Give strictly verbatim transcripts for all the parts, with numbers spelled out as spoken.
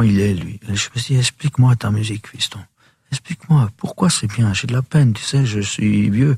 Il est, lui. Je me suis dit, explique-moi ta musique, fiston. Explique-moi, pourquoi c'est bien? J'ai de la peine, tu sais, je suis vieux.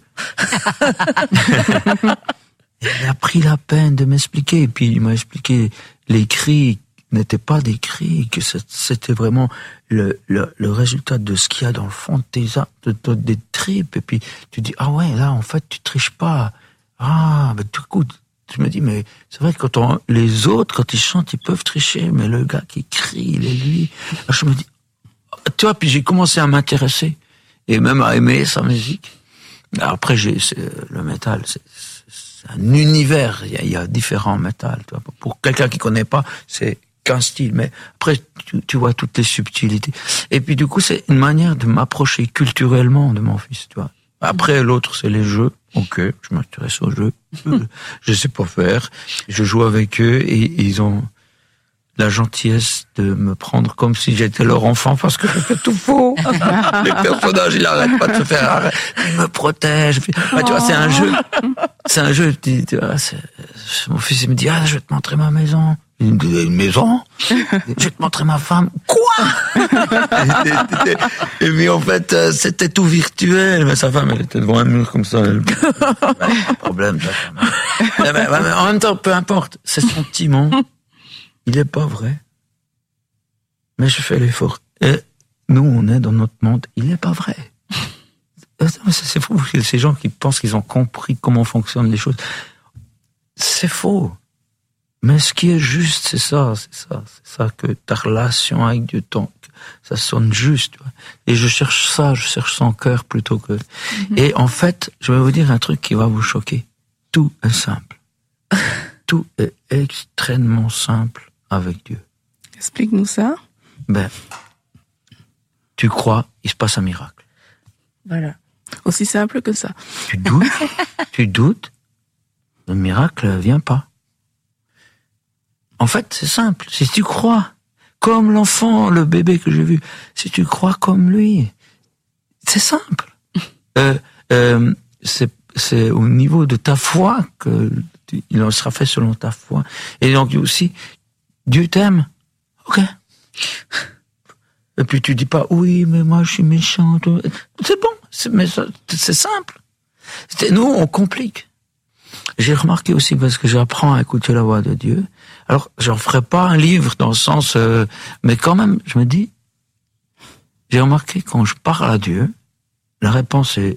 Il a pris la peine de m'expliquer, et puis il m'a expliqué les cris n'étaient pas des cris, que c'était vraiment le, le, le résultat de ce qu'il y a dans le fond de tes de, de, des tripes, et puis tu dis, ah ouais, là, en fait, tu triches pas. Ah, ben, du coup, je me dis, mais c'est vrai que quand on, les autres, quand ils chantent, ils peuvent tricher, mais le gars qui crie, il est lui. Alors je me dis, tu vois, puis j'ai commencé à m'intéresser, et même à aimer sa musique. Après, j'ai, le métal, c'est, c'est un univers, il y a, il y a différents métal. Tu vois. Pour quelqu'un qui connaît pas, c'est qu'un style, mais après, tu, tu vois toutes les subtilités. Et puis du coup, c'est une manière de m'approcher culturellement de mon fils, tu vois. Après, l'autre, c'est les jeux. Ok, je m'intéresse aux jeux. Je sais pas faire. Je joue avec eux et ils ont la gentillesse de me prendre comme si j'étais leur enfant parce que je fais tout faux. Les personnages, ils arrêtent pas de se faire arrêter. Ils me protègent. Bah, tu vois, c'est un jeu. C'est un jeu. Tu vois, c'est, mon fils, il me dit, ah, je vais te montrer ma maison. Il me dit, une maison? Je vais te montrer ma femme. Quoi? Et puis, en fait, c'était tout virtuel. Mais sa femme, elle était devant un mur comme ça. Elle... bah, pas de problème, ta femme. Mais, mais, mais, en même temps, peu importe. C'est son timon. Il est pas vrai. Mais je fais l'effort. Et nous, on est dans notre monde. Il est pas vrai. C'est fou. Ces gens qui pensent qu'ils ont compris comment fonctionnent les choses. C'est faux. Mais ce qui est juste, c'est ça, c'est ça, c'est ça que ta relation avec Dieu, ton, ça sonne juste. Tu vois. Et je cherche ça, je cherche son cœur plutôt que... Mm-hmm. Et en fait, je vais vous dire un truc qui va vous choquer. Tout est simple. Tout est extrêmement simple avec Dieu. Explique-nous ça. Ben, tu crois, il se passe un miracle. Voilà. Aussi simple que ça. Tu doutes, tu doutes, le miracle vient pas. En fait, c'est simple. Si tu crois, comme l'enfant, le bébé que j'ai vu, si tu crois comme lui, c'est simple. Euh, euh, c'est, c'est au niveau de ta foi que tu, il en sera fait selon ta foi. Et donc aussi, Dieu t'aime. Ok. Et puis tu dis pas, oui, mais moi je suis méchante. C'est bon, c'est, mais ça, c'est simple. C'est, nous, on complique. J'ai remarqué aussi, parce que j'apprends à écouter la voix de Dieu, alors j'en ferai pas un livre dans le sens, euh, mais quand même, je me dis, j'ai remarqué quand je parle à Dieu, la réponse est,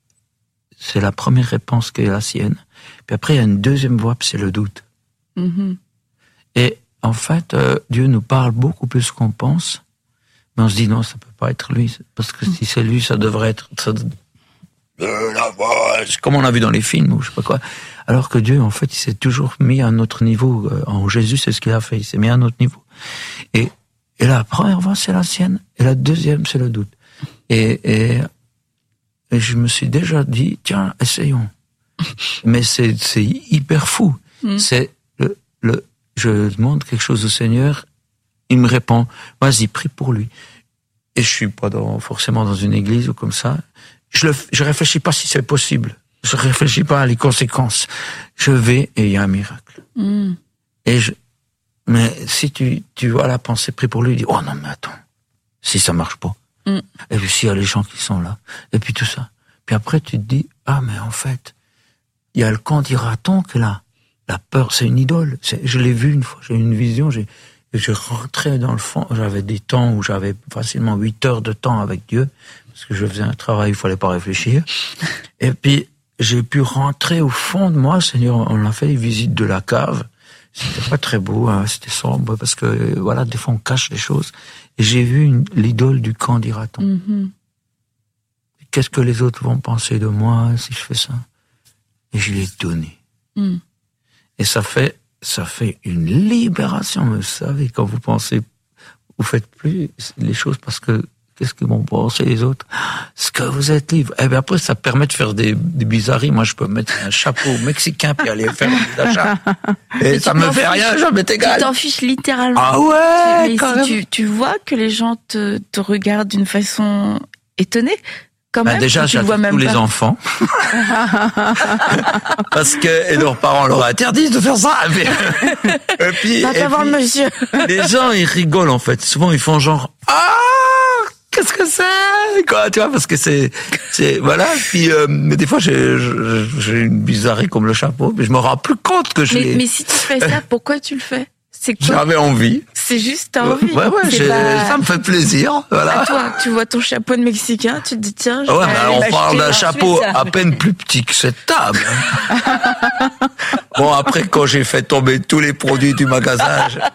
c'est la première réponse qui est la sienne. Puis après, il y a une deuxième voix, puis c'est le doute. Mm-hmm. Et en fait, euh, Dieu nous parle beaucoup plus qu'on pense, mais on se dit non, ça peut pas être lui, parce que si c'est lui, ça devrait être... Ça, Euh, la voix, comme on a vu dans les films ou je sais pas quoi. Alors que Dieu, en fait, il s'est toujours mis à un autre niveau. En Jésus, c'est ce qu'il a fait. Il s'est mis à un autre niveau. Et, et la première voix, c'est la sienne. Et la deuxième, c'est le doute. Et, et, et je me suis déjà dit, tiens, essayons. Mais c'est, c'est hyper fou. Mmh. C'est le, le, je demande quelque chose au Seigneur, il me répond, vas-y, prie pour lui. Et je suis pas dans, forcément dans une église ou comme ça. Je le, je réfléchis pas si c'est possible. Je réfléchis pas à les conséquences. Je vais et il y a un miracle. Mm. Et je, mais si tu, tu vois la pensée, prie pour lui, il dit, oh non, mais attends. Si ça marche pas. Mm. Et puis s'il y a les gens qui sont là. Et puis tout ça. Puis après, tu te dis, ah, mais en fait, il y a le candidaton que là. La peur, c'est une idole. C'est, je l'ai vu une fois, j'ai eu une vision, j'ai, je rentrais dans le fond, j'avais des temps où j'avais facilement huit heures de temps avec Dieu. Parce que je faisais un travail, il fallait pas réfléchir. Et puis, j'ai pu rentrer au fond de moi, Seigneur, on a fait les visites de la cave. C'était pas très beau, hein, c'était sombre, parce que, voilà, des fois on cache les choses. Et j'ai vu une, l'idole du camp d'Iraton. Mm-hmm. Qu'est-ce que les autres vont penser de moi si je fais ça? Et je l'ai donné. Mm. Et ça fait, ça fait une libération, vous savez, quand vous pensez, vous faites plus les choses parce que qu'est-ce qu'ils vont penser les autres? Ce que vous êtes libre. Et bien après, ça permet de faire des, des bizarreries. Moi, je peux mettre un chapeau mexicain puis aller faire des achats. Et ça me fait rien, ça m'est égal. Tu t'en fiches littéralement. Ah ouais, mais quand si même. Tu, tu vois que les gens te, te regardent d'une façon étonnée, quand Ben même. déjà, tu le vois j'attends même tous les pas. enfants. Parce que et leurs parents leur interdisent de faire ça. Et puis, et puis, Va et pas voir puis, le monsieur. les gens, ils rigolent, en fait. Souvent, ils font genre, ah, qu'est-ce que c'est? Quoi, tu vois, parce que c'est, c'est, voilà. Puis, euh, mais des fois, j'ai, j'ai j'ai une bizarrerie comme le chapeau, mais je me rends plus compte que je Mais, l'ai. mais si tu fais ça, pourquoi tu le fais? C'est quoi? J'avais envie. C'est juste t'as envie. Ouais, ouais, C'est j'ai- pas- ça me fait plaisir, voilà. À toi, tu vois ton chapeau de Mexicain, tu te dis tiens, je Ouais, vais mais aller on m'acheter parle d'un un- chapeau je fais ça. à peine plus petit que cette table. Bon, après, quand j'ai fait tomber tous les produits du magasin, je...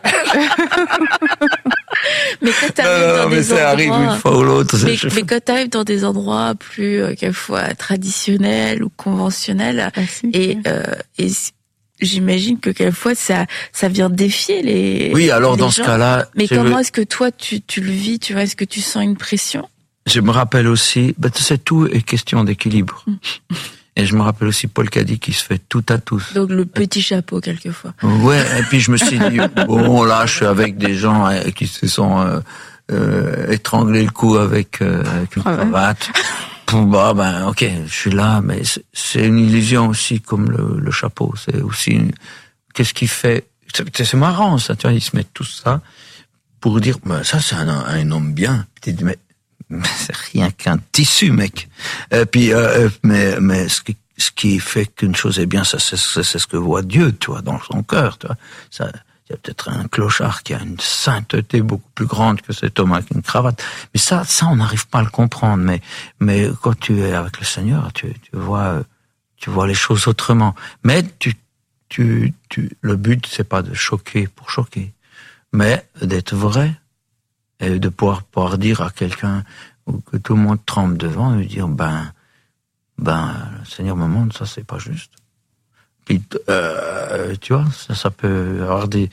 Mais quand non, t'arrives non, dans mais des ça arrive endroits, une fois ou l'autre. mais, je- mais quand t'arrives dans des endroits plus euh, quelquefois traditionnels ou conventionnels, Ah, si. et euh, et c- j'imagine que quelquefois ça ça vient défier les. Oui, alors les dans gens. ce cas-là, Mais je, comment est-ce que toi tu tu le vis? Tu vois, est-ce que tu sens une pression? je me rappelle aussi, ben, tu sais, tout est question d'équilibre. Et je me rappelle aussi Paul qui a dit qu'il se fait tout à tous. Donc le petit chapeau quelquefois. Ouais, et puis je me suis dit, bon, là, je suis avec des gens euh, qui se sont euh, euh, étranglés le cou avec, euh, avec une Ah ouais. cravate. Bon, bah, ben, ok, je suis là, mais c'est- c'est une illusion aussi, comme le, le chapeau. C'est aussi, une- qu'est-ce qui fait, c'est c'est marrant, ça, tu vois, ils se mettent tout ça pour dire, ben, ça, c'est un, un homme bien. Puis tu dis, mais, mais c'est rien qu'un tissu, mec. Et puis, euh, mais, mais ce qui, ce qui fait qu'une chose est bien, ça, c'est c'est- c'est ce que voit Dieu, tu vois, dans son cœur, tu vois. Ça, il y a peut-être un clochard qui a une sainteté beaucoup plus grande que cet homme avec une cravate. Mais ça, ça, on n'arrive pas à le comprendre. Mais, mais quand tu es avec le Seigneur, tu, tu vois, tu vois les choses autrement. Mais tu, tu, tu, le but, c'est pas de choquer pour choquer, mais d'être vrai et de pouvoir, pouvoir dire à quelqu'un ou que tout le monde tremble devant, et lui dire, ben, ben, le Seigneur me montre, ça, c'est pas juste. Puis, euh, tu vois, ça, ça peut avoir des...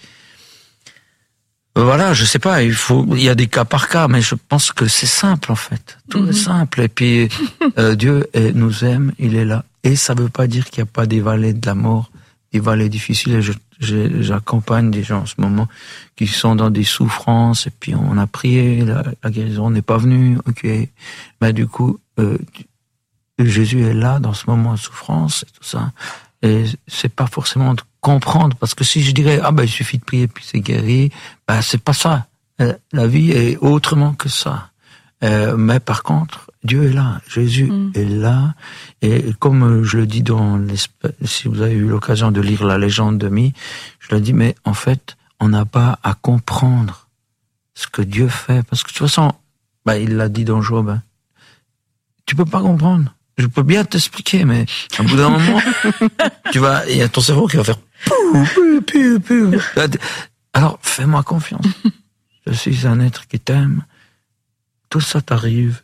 Voilà, je sais pas, il faut, il y a des cas par cas, mais je pense que c'est simple, en fait. Tout Mhm. est simple. Et puis, euh, Dieu est- nous aime, il est là. Et ça veut pas dire qu'il n'y a pas des vallées de la mort, des vallées difficiles. Et je, je- j'accompagne des gens en ce moment qui sont dans des souffrances, et puis on a prié, la, la guérison n'est pas venue, ok. Mais du coup, euh, Jésus est là dans ce moment de souffrance et tout ça. Et c'est pas forcément de comprendre, parce que si je dirais, ah ben il suffit de prier puis c'est guéri, ben c'est pas ça. Euh, La vie est autrement que ça. Euh, mais par contre, Dieu est là, Jésus Mm. est là, et comme euh, je le dis dans l'esp- si vous avez eu l'occasion de lire la légende de Mi, je le dis, mais en fait, on n'a pas à comprendre ce que Dieu fait, parce que de toute façon, ben, il l'a dit dans Job, hein, tu peux pas comprendre. Je peux bien t'expliquer, mais à bout d'un moment, tu vas, il y a ton cerveau qui va faire pou, pou, pou, pou. Alors, fais-moi confiance. Je suis un être qui t'aime. Tout ça t'arrive.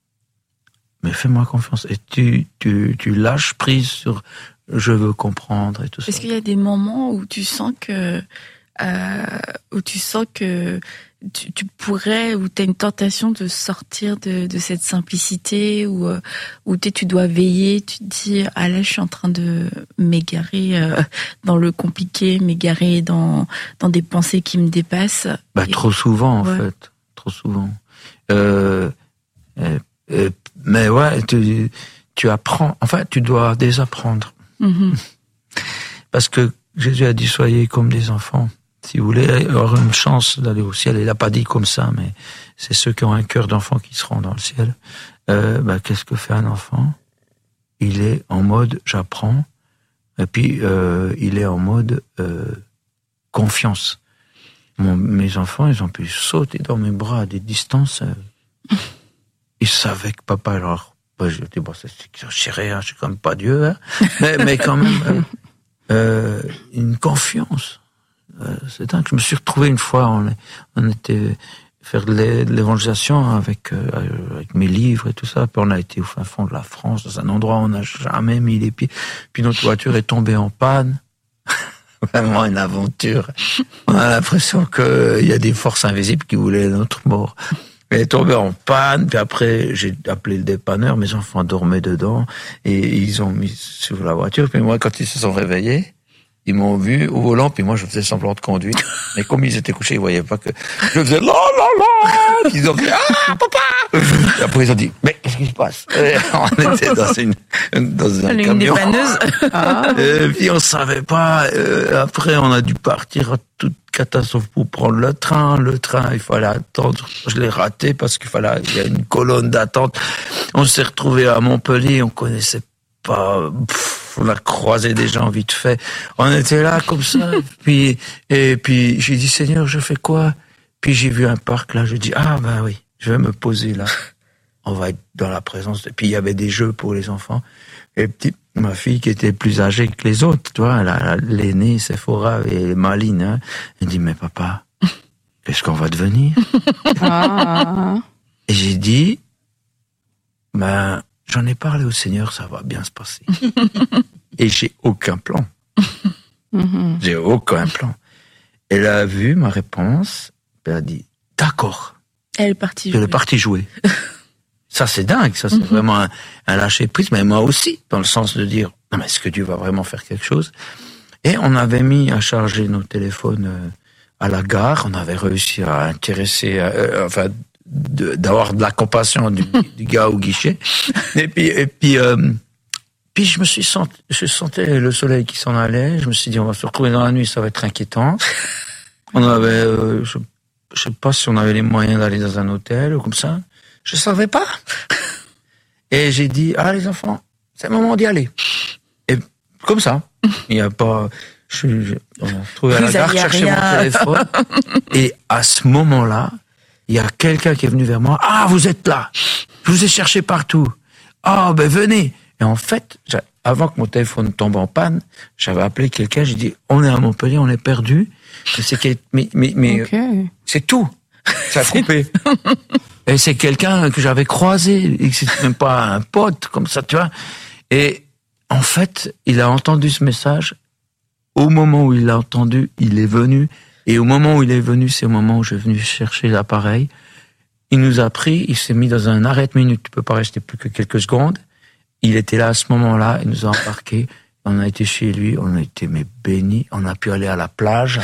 Mais fais-moi confiance. Et tu, tu, tu lâches prise sur je veux comprendre et tout ça. Est-ce qu'il y a des moments où tu sens que, euh, où tu sens que tu, tu pourrais, ou tu as une tentation de sortir de, de cette simplicité, ou euh, où t'es- tu dois veiller, tu te dis, ah là, je suis en train de m'égarer euh, dans le compliqué, m'égarer dans, dans des pensées qui me dépassent. Bah, Et- trop souvent, en Ouais. fait. Trop souvent. Euh, euh, euh, mais ouais, tu, tu apprends. Enfin, tu dois désapprendre. Mhm. Parce que Jésus a dit, soyez comme des enfants. Si vous voulez avoir une chance d'aller au ciel, il n'a pas dit comme ça, mais c'est ceux qui ont un cœur d'enfant qui seront dans le ciel. Euh, bah, qu'est-ce que fait un enfant? Il est en mode j'apprends, et puis euh, il est en mode euh, confiance. Mon, mes enfants, ils ont pu sauter dans mes bras à des distances. Euh, ils savaient que papa leur... Bah, je dis, bon, c'est, c'est, je sais rien, je suis quand même pas Dieu, hein, mais, mais quand même, euh, euh, une confiance. Euh, c'est dingue. Je me suis retrouvé une fois, on, est- on était faire de l'é- de l'évangélisation avec, euh, avec mes livres et tout ça, puis on a été au fin fond de la France, dans un endroit où on n'a jamais mis les pieds, puis notre voiture est tombée en panne. Vraiment une aventure. On a l'impression qu'il y a des forces invisibles qui voulaient notre mort. Elle est tombée en panne, puis après, j'ai appelé le dépanneur, mes enfants dormaient dedans, et ils ont mis sur la voiture, puis moi, quand ils se sont réveillés, ils m'ont vu au volant, puis moi, je faisais semblant de conduire. Mais comme ils étaient couchés, ils voyaient pas que je faisais là, là, là, puis ils ont fait, ah, papa! Et après, ils ont dit, mais qu'est-ce qui se passe? Et on était dans une, dans un Une camion. dépanneuse. Ah. Et puis on savait pas. Euh, après, on a dû partir à toute catastrophe pour prendre le train. Le train, il fallait attendre. Je l'ai raté parce qu'il fallait, il y a une colonne d'attente. On s'est retrouvé à Montpellier. On connaissait pas. Pff, on a croisé des gens vite fait. On était là comme ça. Et puis, et puis j'ai dit, Seigneur, je fais quoi? Puis j'ai vu un parc là. Je dis, ah ben oui, je vais me poser là. On va être dans la présence. Et puis il y avait des jeux pour les enfants. Et petit, ma fille qui était plus âgée que les autres, tu vois, la, l'aînée, Sephora et Maline, hein, elle dit, mais papa, qu'est-ce qu'on va devenir? Ah. Et j'ai dit, ben, j'en ai parlé au Seigneur, ça va bien se passer. Et j'ai aucun plan. Mm-hmm. J'ai aucun plan. Elle a vu ma réponse, elle a dit, d'accord. Elle est partie Elle est jouer. partie jouer. Ça, c'est dingue. Ça, c'est mm-hmm. vraiment un, un lâcher prise. Mais moi aussi, dans le sens de dire, non, mais est-ce que Dieu va vraiment faire quelque chose? Et on avait mis à charger nos téléphones euh, à la gare. On avait réussi à intéresser, euh, enfin, de, d'avoir de la compassion du, du gars au guichet. Et puis, et puis, euh, puis je me suis senti, je sentais le soleil qui s'en allait. Je me suis dit, on va se retrouver dans la nuit, ça va être inquiétant. On avait, euh, je, je sais pas si on avait les moyens d'aller dans un hôtel ou comme ça. Je savais pas. Et j'ai dit, ah, les enfants, c'est le moment d'y aller. Et comme ça. Il y a pas, je, je, on a trouvé à la gare, cherché mon téléphone. Et à ce moment-là, il y a quelqu'un qui est venu vers moi. Ah, vous êtes là. Je vous ai cherché partout. Ah, ben, venez. Et en fait, avant que mon téléphone tombe en panne, j'avais appelé quelqu'un, j'ai dit, on est à Montpellier, on est perdu. Mais c'est, mais, mais, mais, okay. c'est tout. Ça a coupé. Et c'est quelqu'un que j'avais croisé, et c'est même pas un pote, comme ça, tu vois. Et en fait, il a entendu ce message. Au moment où il l'a entendu, il est venu. Et au moment où il est venu, c'est au moment où je suis venu chercher l'appareil. Il nous a pris, il s'est mis dans un arrête-minute. Tu peux pas rester plus que quelques secondes. Il était là à ce moment-là, il nous a embarqués. On a été chez lui, on a été mais bénis, on a pu aller à la plage.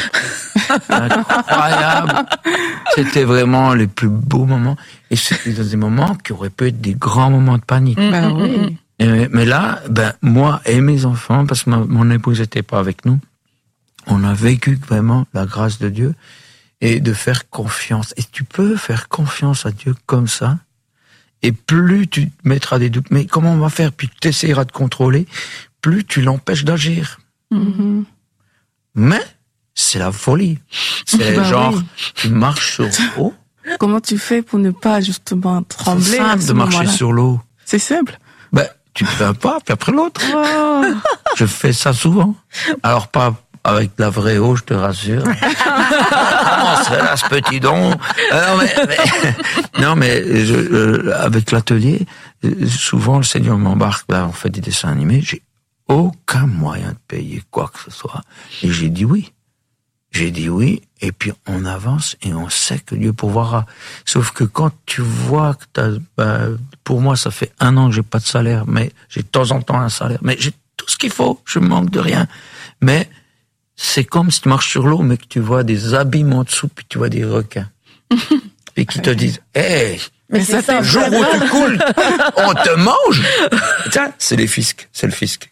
Incroyable. C'était vraiment les plus beaux moments. Et c'était dans des moments qui auraient pu être des grands moments de panique. Ben oui. Et, mais là, ben, moi et mes enfants, parce que ma, mon épouse n'était pas avec nous, on a vécu vraiment la grâce de Dieu et de faire confiance. Et tu peux faire confiance à Dieu comme ça. Et plus tu mettras des doutes, mais comment on va faire? Puis tu essaieras de contrôler, plus tu l'empêches d'agir. Mm-hmm. Mais c'est la folie. C'est bah genre, oui. tu marches sur l'eau. Comment tu fais pour ne pas justement trembler? C'est simple de marcher moment-là. sur l'eau. C'est simple. Ben, tu fais un pas, puis après l'autre. Oh. Je fais ça souvent. Alors pas avec la vraie eau, je te rassure. Comment serait là ce petit don? euh, non mais, mais, non, mais je, euh, avec l'atelier, souvent le Seigneur m'embarque, là, on fait des dessins animés, j'ai aucun moyen de payer quoi que ce soit. Et j'ai dit oui. J'ai dit oui, et puis on avance et on sait que Dieu pourvoira. Sauf que quand tu vois que t'as, bah, pour moi ça fait un an que j'ai pas de salaire, mais j'ai de temps en temps un salaire, mais j'ai tout ce qu'il faut, je manque de rien. Mais c'est comme si tu marches sur l'eau, mais que tu vois des abîmes en dessous, puis tu vois des requins. Et qui te disent, hey, mais c'est ça, le jour où tu coules, on te mange. Tiens, c'est les fiscs, c'est le fisc.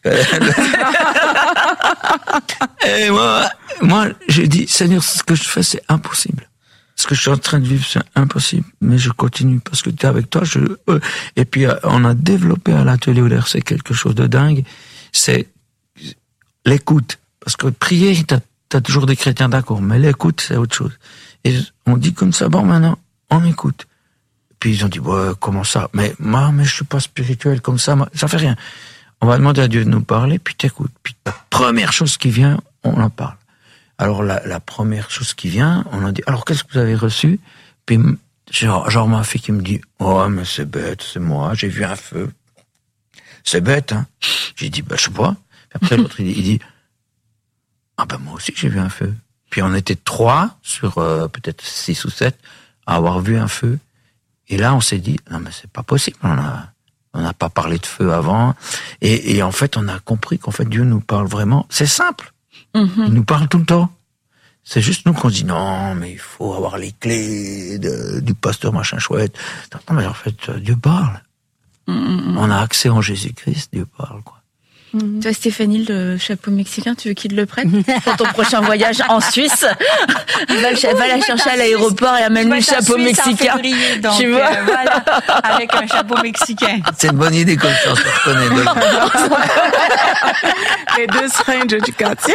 Et moi, moi, j'ai dit, Seigneur, ce que je fais, c'est impossible. Ce que je suis en train de vivre, c'est impossible. Mais je continue parce que tu es avec toi. Je, euh, et puis, on a développé à l'atelier O D R C quelque chose de dingue. C'est l'écoute. Parce que prier, t'as, t'as toujours des chrétiens d'accord, mais l'écoute, c'est autre chose. Et on dit comme ça, bon, maintenant, on écoute. Puis ils ont dit, ouais, comment ça? Mais moi, mais je suis pas spirituel comme ça, moi, ça fait rien. On va demander à Dieu de nous parler, puis t'écoutes. Puis la première chose qui vient, on en parle. Alors la, la première chose qui vient, on a dit, alors qu'est-ce que vous avez reçu? Puis genre, genre ma fille qui me dit, oh mais c'est bête, c'est moi, j'ai vu un feu. C'est bête, hein? J'ai dit, bah je sais pas. Puis après l'autre il dit, il dit, ah ben moi aussi j'ai vu un feu. Puis on était trois sur euh, peut-être six ou sept à avoir vu un feu. Et là on s'est dit, non mais c'est pas possible, on a on n'a pas parlé de feu avant. Et, et en fait on a compris qu'en fait Dieu nous parle vraiment. C'est simple. Mm-hmm. Il nous parle tout le temps. C'est juste nous qu'on dit non mais il faut avoir les clés de, du pasteur machin chouette. Non mais en fait Dieu parle. Mmh. On a accès en Jésus-Christ, Dieu parle, quoi. Mmh. Toi, Stéphanie, le chapeau mexicain, tu veux qu'il te le prête pour ton prochain voyage en Suisse? Va, va la chercher à l'aéroport et amène-lui le chapeau mexicain. Février, donc, tu vois euh, voilà, avec un chapeau mexicain. C'est une bonne idée comme ça, on se reconnaît dedans. Les deux strangers du quartier.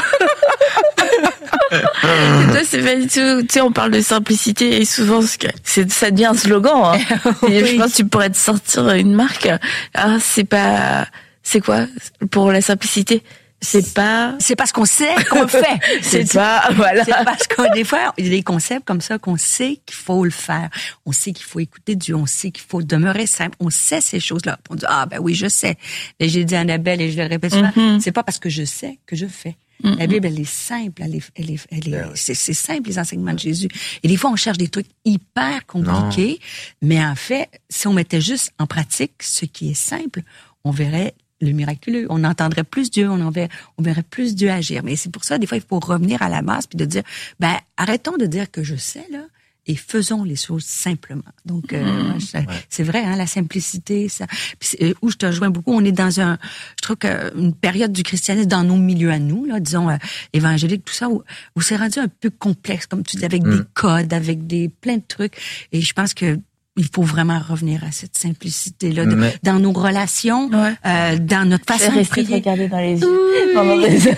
Et toi, c'est pas du tout, tu sais, on parle de simplicité et souvent, c'est, ça devient un slogan, hein. Oui. Et je pense que tu pourrais te sortir une marque. Ah, c'est pas, c'est quoi, pour la simplicité? C'est pas, C'est parce qu'on sait qu'on le fait. c'est pas, voilà. C'est parce que des fois, il y a des concepts comme ça qu'on sait qu'il faut le faire. On sait qu'il faut écouter Dieu. On sait qu'il faut demeurer simple. On sait ces choses-là. On dit, ah, ben oui, je sais. Et j'ai dit à Annabelle et je le répète souvent, Mm-hmm. c'est pas parce que je sais que je fais. Mm-hmm. La Bible, elle est simple. Elle est, elle est, elle est, c'est, c'est simple, les enseignements de Jésus. Et des fois, on cherche des trucs hyper compliqués. Non. Mais en fait, si on mettait juste en pratique ce qui est simple, on verrait le miraculeux. On entendrait plus Dieu, on, en verrait, on verrait plus Dieu agir. Mais c'est pour ça, des fois, il faut revenir à la base puis de dire, ben, arrêtons de dire que je sais, là, et faisons les choses simplement. Donc, euh, Mmh. moi, je, ouais. c'est vrai, hein, la simplicité, ça. Puis, euh, où je te rejoins beaucoup, on est dans un, je trouve qu'une période du christianisme dans nos milieux à nous, là, disons, euh, évangéliques, tout ça, où, où c'est rendu un peu complexe, comme tu dis, avec mmh. des codes, avec des, plein de trucs. Et je pense que il faut vraiment revenir à cette simplicité-là de, mais... dans nos relations, ouais. euh, dans notre façon de prier. Regarder dans les yeux. Pendant des... C'est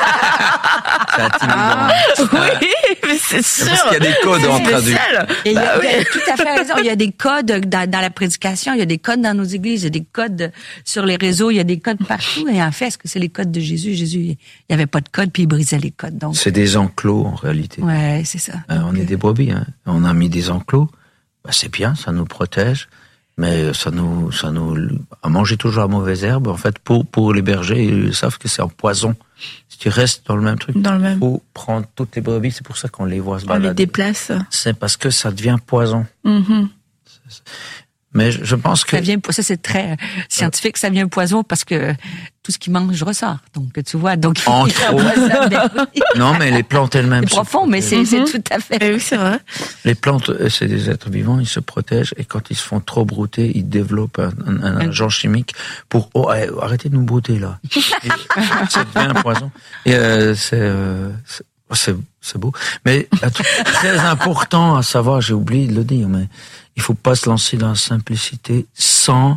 intimidant. Ah, oui, mais c'est sûr. Parce qu'il y a des codes en traduit. Et bah, il y a, oui. tout à fait raison. Il y a des codes dans, dans la prédication, il y a des codes dans nos églises, il y a des codes sur les réseaux, il y a des codes partout. Et en fait, est-ce que c'est les codes de Jésus? Jésus, il n'y avait pas de code, puis il brisait les codes. Donc, c'est des enclos, en réalité. Ouais, c'est ça. Euh, on est des brebis, hein. On a mis des enclos. Ben, c'est bien, ça nous protège, mais ça nous, ça nous, à manger toujours la mauvaise herbe, en fait, pour, pour les bergers, ils savent que c'est un poison. Si tu restes dans le même truc, dans le même. faut prendre toutes les brebis, c'est pour ça qu'on les voit se on balader. On les déplace. C'est parce que ça devient poison. Mm-hmm. C'est, mais je, je pense que... Ça vient, ça c'est très scientifique, ça vient poison parce que tout ce qui mange ressort. Donc, tu vois, donc... En trop. Non, mais les plantes elles-mêmes... C'est profond, mais c'est, mm-hmm. c'est tout à fait... Et oui, c'est vrai. Les plantes, c'est des êtres vivants, ils se protègent et quand ils se font trop brouter, ils développent un, un, un agent chimique pour... Oh, arrêtez de nous brouter, là. Et ça devient un poison. Et euh, c'est... Euh, c'est C'est, c'est beau. Mais un truc très important à savoir, j'ai oublié de le dire, mais il faut pas se lancer dans la simplicité sans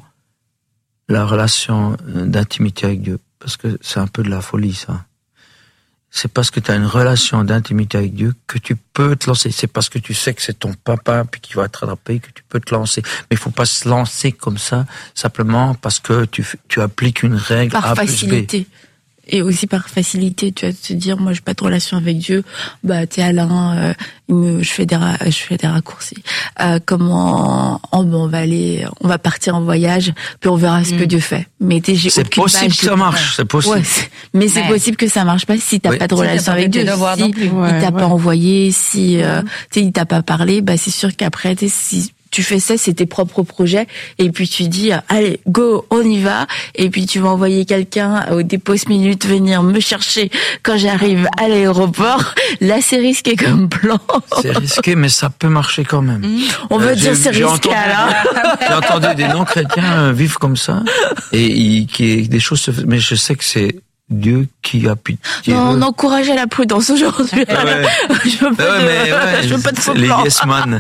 la relation d'intimité avec Dieu. Parce que c'est un peu de la folie, ça. C'est parce que tu as une relation d'intimité avec Dieu que tu peux te lancer. C'est parce que tu sais que c'est ton papa puis qu'il va te rattraper que tu peux te lancer. Mais il faut pas se lancer comme ça, simplement parce que tu, tu appliques une règle par A plus B. facilité. Et aussi par facilité, tu vas te dire, moi, j'ai pas de relation avec Dieu. Bah, t'es Alain, euh, il me, je fais des, ra- je fais des raccourcis. Euh, comment, oh, bon, on va aller, on va partir en voyage, puis on verra ce mmh. que Dieu fait. Mais t'es, j'ai c'est aucune possible base, que ça marche, c'est possible. Ouais, c'est, mais c'est ouais. possible que ça marche pas si t'as oui. pas de relation avec Dieu. Si non plus. il Ouais, t'a ouais. pas envoyé, si, euh, tu sais, il t'a pas parlé, bah, c'est sûr qu'après, t'es, si, tu fais ça, c'est tes propres projets, et puis tu dis, allez, go, on y va, et puis tu vas envoyer quelqu'un au dépose minute venir me chercher quand j'arrive à l'aéroport. Là, c'est risqué comme plan. C'est risqué, mais ça peut marcher quand même. Mmh. On euh, veut dire c'est risqué, entendu, alors. J'ai entendu des non-chrétiens vivre comme ça, et il, qui, des choses se font, mais je sais que c'est Dieu qui appuie. Non, on encourage à la prudence aujourd'hui. Ah ouais. Je veux pas ouais, de, mais ouais, je veux pas de faux les plans. yes man.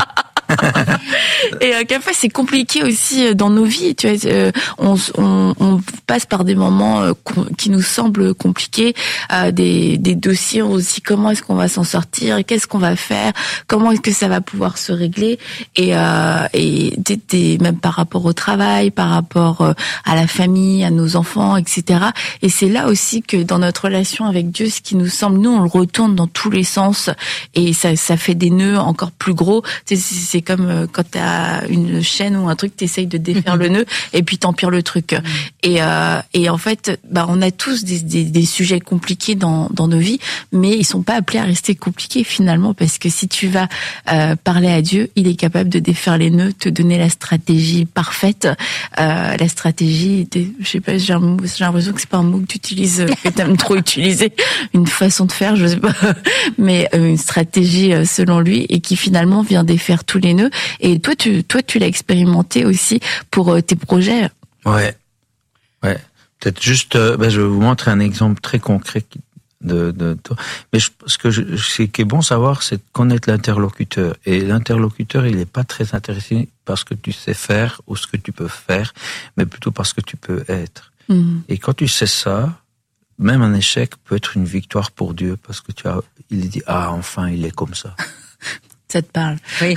Et euh, quelquefois c'est compliqué aussi dans nos vies, tu vois, euh, on, on, on passe par des moments euh, qui nous semblent compliqués, euh, des, des dossiers, on se dit comment est-ce qu'on va s'en sortir, qu'est-ce qu'on va faire, comment est-ce que ça va pouvoir se régler, et, euh, et t'es, t'es, même par rapport au travail, par rapport euh, à la famille, à nos enfants, et cetera. Et c'est là aussi que dans notre relation avec Dieu, ce qui nous semble, nous on le retourne dans tous les sens, et ça, ça fait des nœuds encore plus gros. C'est, c'est comme quand t'as une chaîne ou un truc, t'essayes de défaire le nœud et puis t'empires le truc. Et, euh, et en fait, bah, on a tous des, des, des sujets compliqués dans, dans nos vies, mais ils sont pas appelés à rester compliqués finalement, parce que si tu vas euh, parler à Dieu, il est capable de défaire les nœuds, te donner la stratégie parfaite, euh, la stratégie, de, je sais pas, j'ai, un mot, j'ai l'impression que c'est pas un mot que tu utilises, que t'aimes trop utiliser, une façon de faire, je sais pas, mais euh, une stratégie selon lui, et qui finalement vient défaire tous les nœuds. Et toi, tu, toi, tu l'as expérimenté aussi pour euh, tes projets. Ouais, ouais. Peut-être juste, euh, ben, je vais vous montrer un exemple très concret qui, de, de, de, mais je, ce que je, ce qui est bon savoir, c'est de connaître l'interlocuteur. Et l'interlocuteur, il n'est pas très intéressé parce que tu sais faire ou ce que tu peux faire, mais plutôt parce que tu peux être. Mmh. Et quand tu sais ça, même un échec peut être une victoire pour Dieu parce que tu as, il dit, ah, enfin, il est comme ça. Ça te parle. Oui.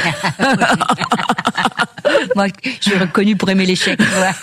Moi, je suis reconnue pour aimer l'échec.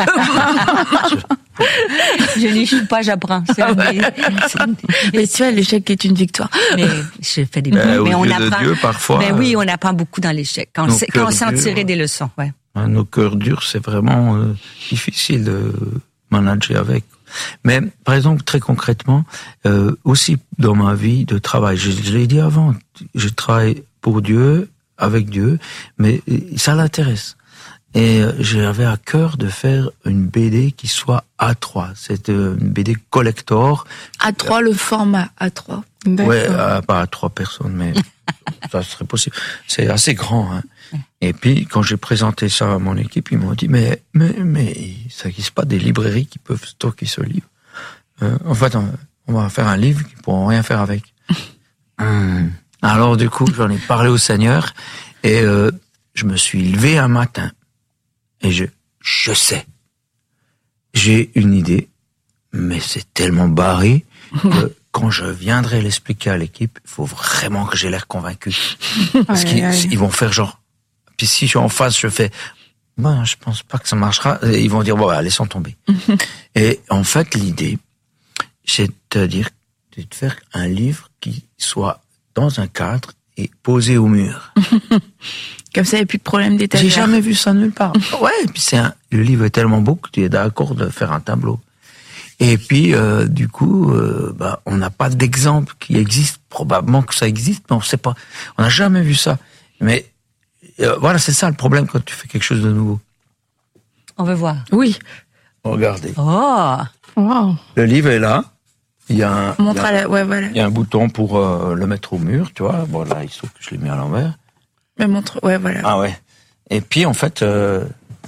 Je n'échoue pas, j'apprends. C'est ah ouais. Mais tu vois, l'échec est une victoire. Mais je fais des mais, mais on Dieu apprend. De Dieu, parfois. Mais oui, on apprend beaucoup dans l'échec. Quand, on, quand on sait en tirer des leçons, ouais. Nos cœurs durs, c'est vraiment euh, difficile de manager avec. Mais par exemple, très concrètement, euh, aussi dans ma vie de travail, je, je l'ai dit avant, je travaille pour Dieu, avec Dieu, mais ça l'intéresse. Et j'avais à cœur de faire une B D qui soit A trois. C'est une B D collector. A trois, le format A trois. D'accord. Ouais, euh, pas à trois personnes, mais ça serait possible. C'est assez grand, hein. Et puis, quand j'ai présenté ça à mon équipe, ils m'ont dit, mais, mais, mais, ça n'existe pas des librairies qui peuvent stocker ce livre. Euh, en fait, on, on va faire un livre qui ne pourront rien faire avec. hum. Alors, du coup, j'en ai parlé au Seigneur, et euh, je me suis levé un matin, et je, je sais, j'ai une idée, mais c'est tellement barré que quand je viendrai l'expliquer à l'équipe, il faut vraiment que j'ai l'air convaincu. Parce qu'ils ils vont faire genre, puis si je suis en face, je fais, ben, je pense pas que ça marchera. Et ils vont dire, bon, bah, laissons tomber. Et en fait, l'idée, c'est de dire, de faire un livre qui soit dans un cadre et posé au mur. Comme ça, il n'y a plus de problème d'étagère. J'ai jamais vu ça nulle part. Ouais, et puis c'est un, le livre est tellement beau que tu es d'accord de faire un tableau. Et puis, euh, du coup, euh, bah, on n'a pas d'exemple qui existe. Probablement que ça existe, mais on ne sait pas. On n'a jamais vu ça. Mais euh, voilà, c'est ça le problème quand tu fais quelque chose de nouveau. On veut voir. Oui. Regardez. Oh. Wow. Le livre est là. Il y a un, Montre il y a, à la, ouais, voilà. Il y a un bouton pour euh, le mettre au mur, tu vois. Bon, là, il se trouve que je l'ai mis à l'envers. Mais montre, ouais, voilà. Ah ouais. Et puis, en fait, euh,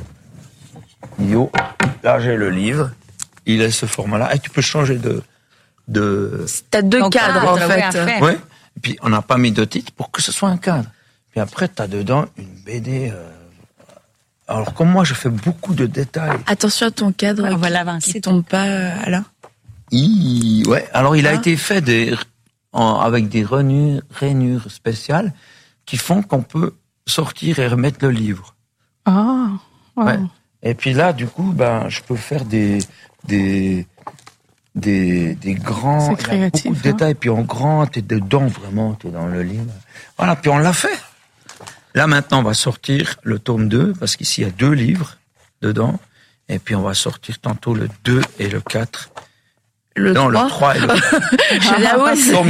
yo, là, j'ai le livre. Il est ce format-là. Et tu peux changer de... de... T'as deux Donc, cadres, en fait. fait. Ouais. Et puis, on n'a pas mis de titre pour que ce soit un cadre. Puis après, t'as dedans une B D... Euh... Alors, comme moi, je fais beaucoup de détails. Attention à ton cadre. On va qui, l'avancer. Qui tombe pas, Alain. I... Ouais. Alors, il a ah. été fait des... en... avec des rainures, rainures spéciales qui font qu'on peut sortir et remettre le livre. Ah. Oh. Ouais. Et puis là, du coup, ben, je peux faire des... des des des grands c'est créatif, beaucoup de hein. détails, puis en grand, t'es dedans vraiment, t'es dans le livre. Voilà, puis on l'a fait. Là maintenant, on va sortir le tome deux, parce qu'ici il y a deux livres dedans, et puis on va sortir tantôt le deux et le quatre. Le non, trois. le trois et le quatre. Je l'avoue, tome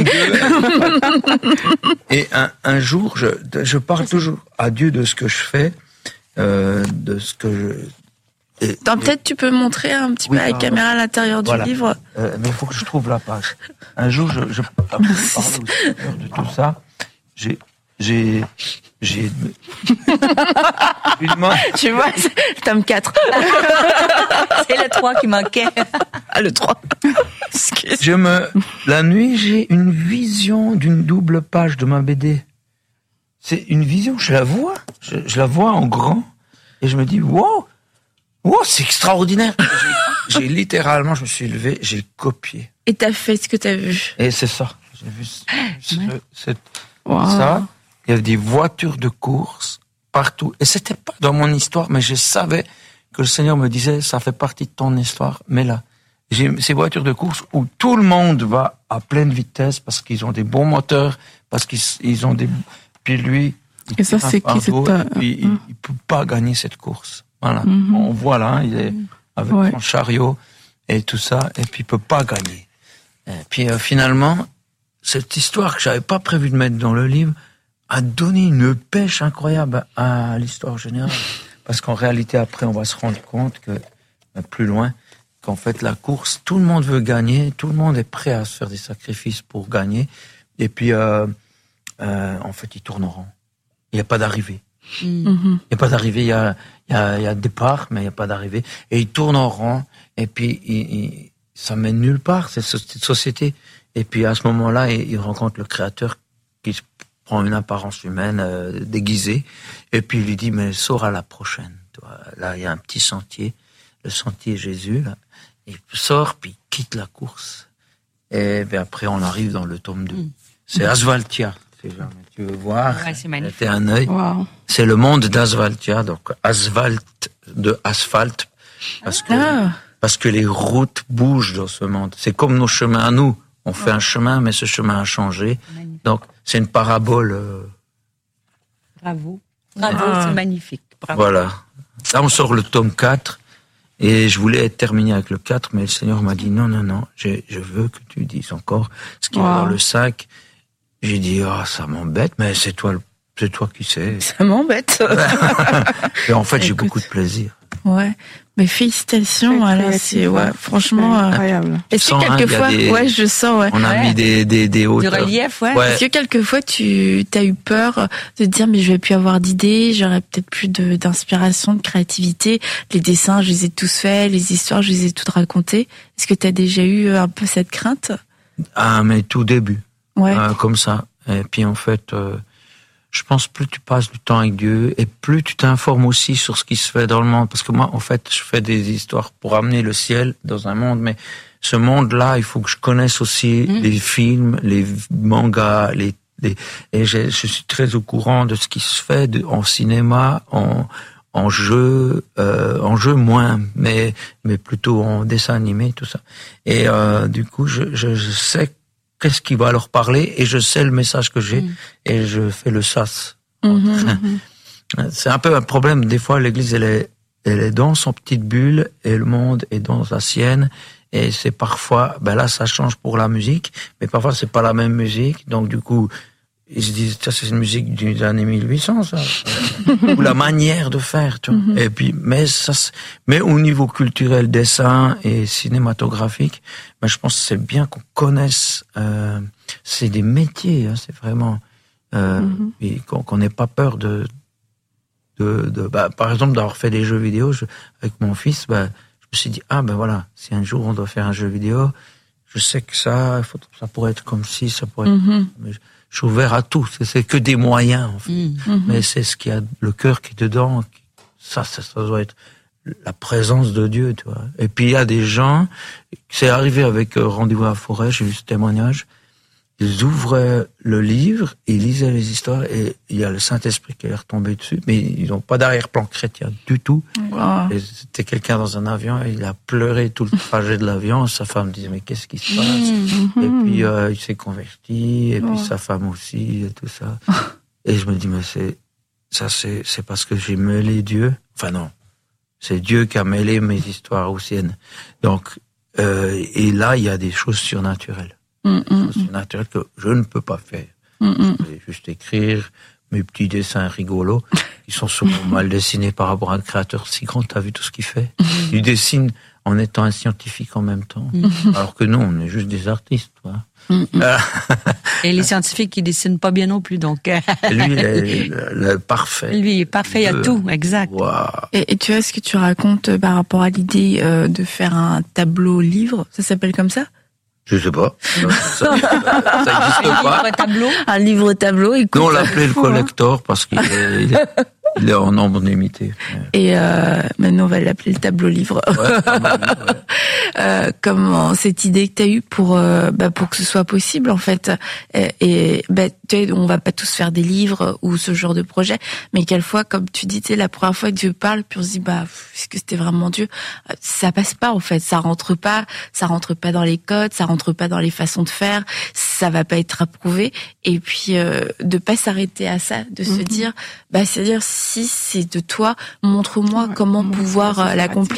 deux. Et un, un jour, je, je parle toujours à Dieu de ce que je fais, euh, de ce que je... Et, Attends, peut-être tu peux montrer un petit oui, peu à la pardon. caméra à l'intérieur du Voilà. livre. Euh, mais il faut que je trouve la page. Un jour, je, je parle au Seigneur de tout ça. J'ai, j'ai, j'ai une main. Tu vois, c'est tome quatre. C'est le trois qui manquait. Ah, le trois. Excuse. Je me, la nuit, j'ai une vision d'une double page de ma B D. C'est une vision, je la vois, je, je la vois en grand, et je me dis, wow, wow, c'est extraordinaire. J'ai, j'ai littéralement, je me suis levé, j'ai copié. Et t'as fait ce que t'as vu. Et c'est ça. J'ai vu ce, ce, cette, Wow. ça. Il y avait des voitures de course partout. Et c'était pas dans mon histoire, mais je savais que le Seigneur me disait, ça fait partie de ton histoire. Mais là, j'ai ces voitures de course où tout le monde va à pleine vitesse parce qu'ils ont des bons moteurs, parce qu'ils ils ont des... Puis lui, il Et ça, tire un c'est qui, fardeau, c'est un- et puis il, il peut pas gagner cette course. Voilà. Mhm. On voit là, il est avec Ouais. son chariot et tout ça, et puis il peut pas gagner. Et puis euh, finalement, cette histoire que j'avais pas prévu de mettre dans le livre a donné une pêche incroyable à l'histoire générale. Parce qu'en réalité, après, on va se rendre compte que, euh, plus loin, qu'en fait, la course, tout le monde veut gagner, tout le monde est prêt à se faire des sacrifices pour gagner. Et puis, euh, euh, en fait, ils tourneront. Il n'y a pas d'arrivée. Il n'y a pas d'arrivée, il y a, il y a, il y a départ, mais il n'y a pas d'arrivée. Et il tourne en rond, et puis il, il, ça mène nulle part, cette société. Et puis à ce moment-là, il, il rencontre le Créateur qui prend une apparence humaine euh, déguisée, et puis il lui dit, mais sors à la prochaine. Là, il y a un petit sentier, le sentier Jésus, là. Il sort, puis il quitte la course. Et puis après, on arrive dans le tome deux. Mm. C'est Asfaltia. Si jamais tu veux voir, ouais, c'est magnifique. T'es un œil. Wow. C'est le monde d'Asfaltia, donc asphalte, de asphalte, parce que, ah. parce que les routes bougent dans ce monde. C'est comme nos chemins à nous. On fait oh. un chemin, mais ce chemin a changé. Magnifique. Donc, c'est une parabole. Euh... Bravo. Bravo, ah. c'est magnifique. Bravo. Voilà. Là, on sort le tome quatre. Et je voulais terminer avec le quatre, mais le Seigneur m'a dit, non, non, non, je, je veux que tu dises encore ce qu'il y a wow. dans le cinq. J'ai dit, ah, oh, ça m'embête, mais c'est toi, c'est toi qui sais. Ça m'embête. Et en fait, j'ai Écoute. beaucoup de plaisir. Ouais. Mais félicitations, voilà, c'est, ouais, franchement, incroyable. Est-ce que quelquefois, des, ouais, je sens, ouais. On a ouais. mis des, des, des hauteurs. Du relief, ouais. ouais. Est-ce que quelquefois tu, t'as eu peur de te dire, mais je vais plus avoir d'idées, j'aurais peut-être plus de, d'inspiration, de créativité. Les dessins, je les ai tous faits, les histoires, je les ai toutes racontées. Est-ce que t'as déjà eu un peu cette crainte? Ah, mais tout début. Ouais. Euh, comme ça. Et puis, en fait, euh, je pense plus tu passes du temps avec Dieu et plus tu t'informes aussi sur ce qui se fait dans le monde. Parce que moi, en fait, je fais des histoires pour amener le ciel dans un monde, mais ce monde-là, il faut que je connaisse aussi mmh. les films, les mangas, les, les et je, je suis très au courant de ce qui se fait de, en cinéma, en en jeu, euh, en jeu moins, mais mais plutôt en dessin animé, tout ça. Et euh, du coup, je, je, je sais qu'est-ce qui va leur parler et je sais le message que j'ai mmh. et je fais le sas. Mmh, mmh. C'est un peu un problème. Des fois, l'Église, elle est, elle est dans son petite bulle et le monde est dans la sienne. Et c'est parfois, ben là, ça change pour la musique, mais parfois, c'est pas la même musique. Donc, du coup, ils se disent, ça, c'est une musique des années mille huit cents, ça. Ou la manière de faire, tu vois. Mm-hmm. Et puis, mais ça, mais au niveau culturel, dessin et cinématographique, ben, je pense que c'est bien qu'on connaisse, euh, c'est des métiers, hein, c'est vraiment, euh, mm-hmm. et qu'on, qu'on n'ait pas peur de, de, de, bah, par exemple, d'avoir fait des jeux vidéo, je, avec mon fils, ben, je me suis dit, ah, ben voilà, si un jour on doit faire un jeu vidéo, je sais que ça, faut, ça pourrait être comme si, ça pourrait être, mm-hmm. mais je, je suis ouvert à tout. C'est, c'est que des moyens, en fait. Mm-hmm. Mais c'est ce qu'il y a, le cœur qui est dedans. Ça, ça, ça doit être la présence de Dieu, tu vois. Et puis, il y a des gens, c'est arrivé avec Rendez-vous à la forêt, j'ai eu ce témoignage. Ils ouvraient le livre, ils lisaient les histoires et il y a le Saint-Esprit qui est retombé dessus, mais ils n'ont pas d'arrière-plan chrétien du tout. Wow. Et c'était quelqu'un dans un avion, et il a pleuré tout le trajet de l'avion. Sa femme disait, mais qu'est-ce qui se passe? Mm-hmm. Et puis euh, il s'est converti, et puis oh. sa femme aussi, et tout ça. Et je me dis, mais c'est ça, c'est c'est parce que j'ai mêlé Dieu. Enfin non, c'est Dieu qui a mêlé mes histoires aux siennes. Donc euh, et là, il y a des choses surnaturelles. Mm, mm, c'est naturel que je ne peux pas faire. Mm, mm. Je vais juste écrire mes petits dessins rigolos. Ils sont souvent mal dessinés par rapport à un créateur si grand. T'as vu tout ce qu'il fait? Il dessine en étant un scientifique en même temps. Mm. Alors que nous, on est juste des artistes, toi. Mm, mm. Et les scientifiques, ils dessinent pas bien non plus, donc. Lui, il est le, le parfait. Lui, il est parfait, il y a tout, exact. Wow. Et, et tu vois ce que tu racontes par rapport à l'idée euh, de faire un tableau-livre? Ça s'appelle comme ça? Je sais pas. Ça, ça existe pas. Un livre tableau. Un livre tableau. Écoute, nous, on l'appelait le collector parce qu'il est, il est, il est en nombre limité. Et euh, maintenant, on va l'appeler le tableau livre. Ouais, mal, ouais. euh, comment cette idée que tu as eue pour euh, bah, pour que ce soit possible en fait. Et, et bah, tu sais, on va pas tous faire des livres ou ce genre de projet, mais quelquefois, comme tu dis, tu sais, la première fois que Dieu parle, puis on se dit bah est-ce que c'était vraiment Dieu? Ça passe pas en fait, ça rentre pas, ça rentre pas dans les codes, ça rentre pas dans les façons de faire, ça va pas être approuvé. Et puis euh, de pas s'arrêter à ça, de mm-hmm. se dire bah c'est-à-dire si c'est de toi, montre-moi ouais, comment pouvoir euh, l'accomplir.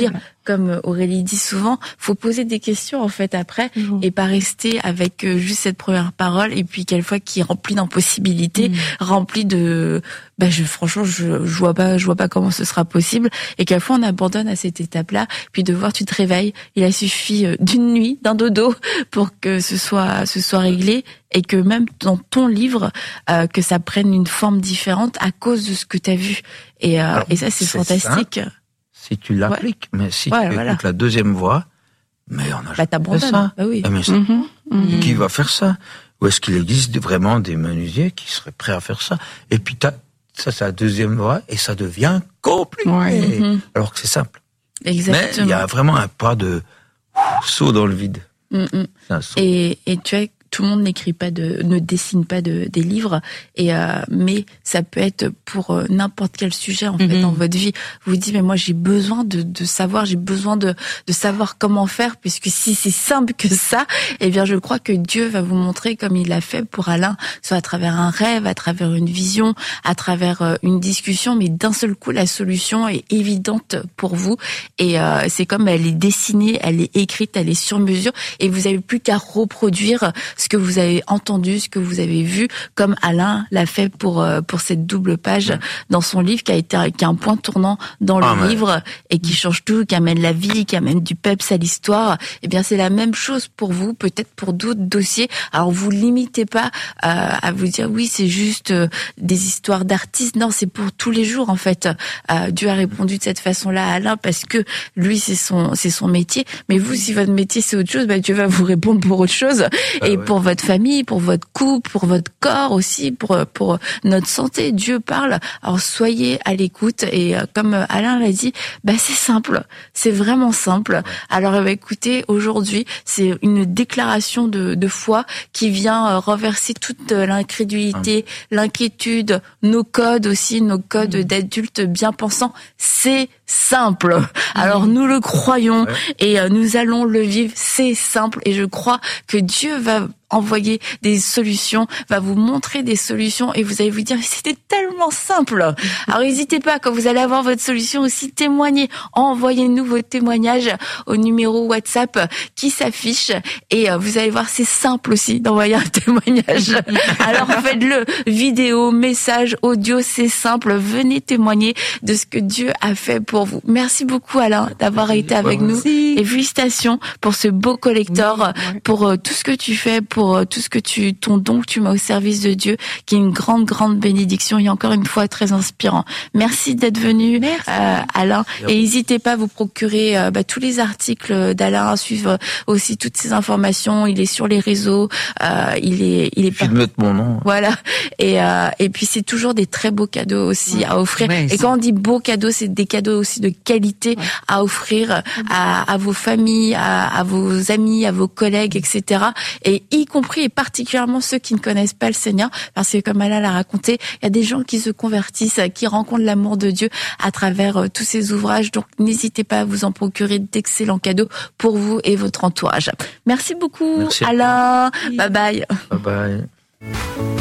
comme Aurélie dit souvent, faut poser des questions en fait après mmh. et pas rester avec juste cette première parole et puis quelquefois qui est remplie d'impossibilités, mmh. remplie de, bah je franchement je, je vois pas, je vois pas comment ce sera possible et quelquefois on abandonne à cette étape-là, puis de voir tu te réveilles, il a suffi d'une nuit, d'un dodo pour que ce soit ce soit réglé et que même dans ton livre euh, que ça prenne une forme différente à cause de ce que tu as vu et euh, Alors, et ça c'est, c'est fantastique. Ça. Si tu l'appliques, ouais. mais si ouais, tu voilà. écoutes la deuxième voix, mais on a bah, jamais fait ça. Bah oui. Mais mm-hmm. Mm-hmm. Qui va faire ça? Ou est-ce qu'il existe vraiment des menuisiers qui seraient prêts à faire ça? Et puis t'as, ça, c'est la deuxième voix et ça devient compliqué. Ouais. Mm-hmm. Alors que c'est simple. Exactement. Mais il y a vraiment un pas de ouf, saut dans le vide. Mm-hmm. Et, et tu as tout le monde n'écrit pas de, ne dessine pas de, des livres, et euh, mais ça peut être pour euh, n'importe quel sujet en mm-hmm. fait dans votre vie. Vous vous dites mais moi j'ai besoin de, de savoir, j'ai besoin de, de savoir comment faire, puisque si c'est simple que ça, eh bien je crois que Dieu va vous montrer comme il l'a fait pour Alain, soit à travers un rêve, à travers une vision, à travers euh, une discussion, mais d'un seul coup la solution est évidente pour vous. Et euh, c'est comme elle est dessinée, elle est écrite, elle est sur mesure, et vous avez plus qu'à reproduire ce que vous avez entendu, ce que vous avez vu, comme Alain l'a fait pour pour cette double page mmh. dans son livre, qui a été qui est un point tournant dans le ah, livre mais... et qui change tout, qui amène la vie, qui amène du peps à l'histoire. Eh bien, c'est la même chose pour vous, peut-être pour d'autres dossiers. Alors, vous limitez pas euh, à vous dire oui, c'est juste euh, des histoires d'artistes. Non, c'est pour tous les jours en fait. Euh, Dieu a répondu de cette façon-là à Alain parce que lui, c'est son c'est son métier. Mais vous, si votre métier c'est autre chose, bah, Dieu va vous répondre pour autre chose. Ah, et ouais. pour votre famille, pour votre couple, pour votre corps aussi, pour pour notre santé. Dieu parle. Alors soyez à l'écoute, et comme Alain l'a dit, bah c'est simple, c'est vraiment simple. Alors bah, écoutez, aujourd'hui, c'est une déclaration de, de foi qui vient renverser toute l'incrédulité, l'inquiétude, nos codes aussi, nos codes mmh. d'adultes bien pensants. C'est simple. Alors nous le croyons ouais. et nous allons le vivre. C'est simple, et je crois que Dieu va envoyer des solutions, va vous montrer des solutions, et vous allez vous dire c'était tellement simple. Alors n'hésitez pas, quand vous allez avoir votre solution aussi, témoignez, envoyez-nous vos témoignages au numéro WhatsApp qui s'affiche, et vous allez voir, c'est simple aussi d'envoyer un témoignage. Alors faites-le, vidéo, message, audio, c'est simple, venez témoigner de ce que Dieu a fait pour vous. Merci beaucoup Alain d'avoir été avec nous, et félicitations pour ce beau collector, pour tout ce que tu fais, pour tout ce que tu, ton don que tu mets au service de Dieu, qui est une grande, grande bénédiction, et encore une fois très inspirant. Merci d'être venu, euh, Alain. Et n'hésitez pas à vous procurer euh, bah, tous les articles d'Alain, à suivre aussi toutes ces informations. Il est sur les réseaux, euh, il est, il est. Pas... de mettre mon nom. Voilà. Et euh, et puis c'est toujours des très beaux cadeaux aussi ouais. à offrir. Ouais, et quand on dit beaux cadeaux, c'est des cadeaux aussi de qualité ouais. à offrir à, à vos familles, à, à vos amis, à vos collègues, et cetera. Et y compris et particulièrement ceux qui ne connaissent pas le Seigneur, parce que comme Alain l'a raconté, il y a des gens qui se convertissent, qui rencontrent l'amour de Dieu à travers euh, tous ces ouvrages. Donc n'hésitez pas à vous en procurer d'excellents cadeaux pour vous et votre entourage. Merci beaucoup. Merci Alain. Bye bye. Bye bye.